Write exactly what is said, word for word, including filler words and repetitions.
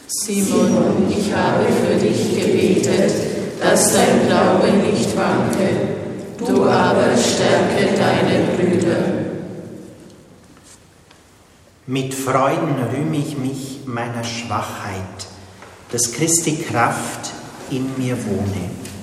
Simon, ich habe für dich gebetet, dass dein Glaube nicht wanke. Du aber stärke deine Brüder. Mit Freuden rühme ich mich meiner Schwachheit, dass Christi Kraft in mir wohne.